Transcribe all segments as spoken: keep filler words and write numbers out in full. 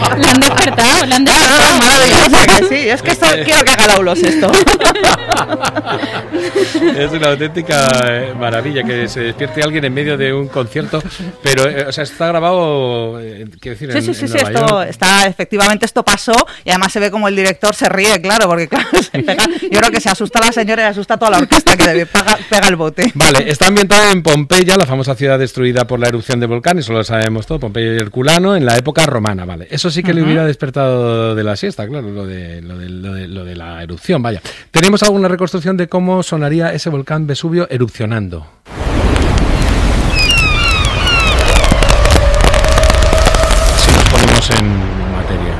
Le han despertado, le han despertado. No, no, maravilloso, que sí, es que esto, quiero que haga Laulos esto. Es una auténtica eh, maravilla que se despierte alguien en medio de un concierto, pero eh, o sea, está grabado, eh, quiero decir, Sí, en, sí, sí, en sí, Nueva esto York. está, efectivamente esto pasó y además se ve como el director se ríe, claro, porque claro, se pega, yo creo que se asusta a la señora y asusta a toda la orquesta que le pega, pega el bote. Vale, está ambientado en Pompeya, la famosa ciudad destruida por la erupción de volcán, eso lo sabemos todo, Pompeya y Herculano, en la época romana, vale. Eso sí que uh-huh. le hubiera despertado de la siesta, claro, lo de, lo de, lo de, lo de la erupción, vaya. ¿Tenemos alguna reconstrucción de cómo sonaría ese volcán Vesubio erupcionando? Si nos ponemos en materia.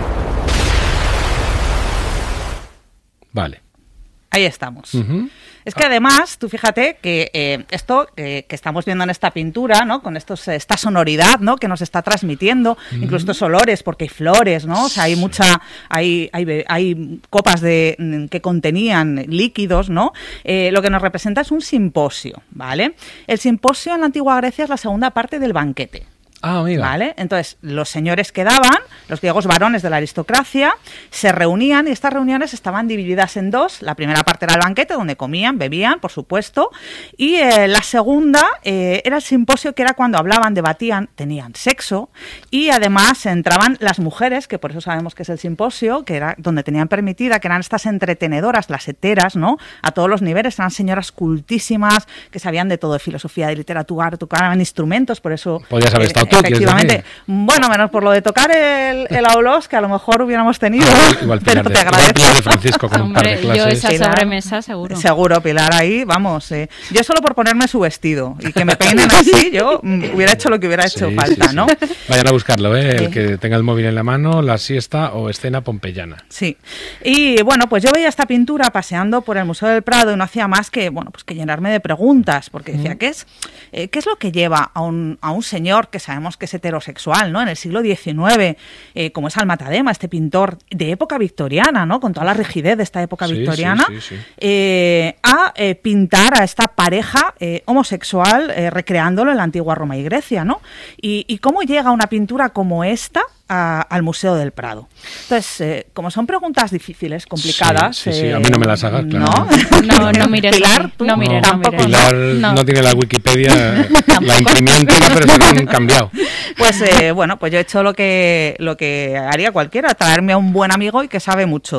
Vale. Ahí estamos. Uh-huh. Es que además, tú fíjate que eh, esto eh, que estamos viendo en esta pintura, ¿no? Con estos, esta sonoridad, ¿no? Que nos está transmitiendo, mm. incluso estos olores, porque hay flores, ¿no? O sea, hay mucha, hay, hay, hay copas de que contenían líquidos, ¿no? Eh, lo que nos representa es un simposio, ¿vale? El simposio en la antigua Grecia es la segunda parte del banquete. Ah, amiga. ¿Vale? Entonces, los señores quedaban, los griegos varones de la aristocracia, se reunían y estas reuniones estaban divididas en dos. La primera parte era el banquete, donde comían, bebían, por supuesto, y eh, la segunda eh, era el simposio, que era cuando hablaban, debatían, tenían sexo, y además entraban las mujeres, que por eso sabemos que es el simposio, que era donde tenían permitida, que eran estas entretenedoras, las heteras, ¿no? A todos los niveles, eran señoras cultísimas, que sabían de todo, de filosofía, de literatura, tocaban instrumentos, por eso... Podías haber eh, estado tú, efectivamente. Bueno, menos por lo de tocar el, el aulos, que a lo mejor hubiéramos tenido, ah, igual pero de, te agradezco. Pilar de Francisco con Hombre, un par de clases. yo esa Pilar, sobremesa seguro. Seguro, Pilar, ahí, vamos. Eh. Yo solo por ponerme su vestido y que me peinen así, yo mm, hubiera hecho lo que hubiera hecho sí, falta, sí, sí. ¿no? Vayan a buscarlo, ¿eh? El Sí. que tenga el móvil en la mano, la siesta o escena pompeyana. Sí. Y bueno, pues yo veía esta pintura paseando por el Museo del Prado y no hacía más que, bueno, pues que llenarme de preguntas, porque decía, mm. ¿qué es, eh, ¿qué es lo que lleva a un, a un señor que sabemos que es heterosexual, ¿no? En el siglo diecinueve, eh, como es Almatadema, este pintor de época victoriana, ¿no? Con toda la rigidez de esta época sí, victoriana, sí, sí, sí. Eh, a eh, pintar a esta pareja eh, homosexual eh, recreándolo en la antigua Roma y Grecia, ¿no? Y, y cómo llega una pintura como esta a, al Museo del Prado. Entonces, eh, como son preguntas difíciles, complicadas... Sí, sí, sí. Eh, a mí no me las hagas, claro. ¿no? No, no mires. Pilar, tú no mires, no, no mires. Pilar no. no tiene la Wikipedia, la imprimió entera, pero se la han cambiado. Pues eh, bueno, pues yo he hecho lo que, lo que haría cualquiera, traerme a un buen amigo y que sabe mucho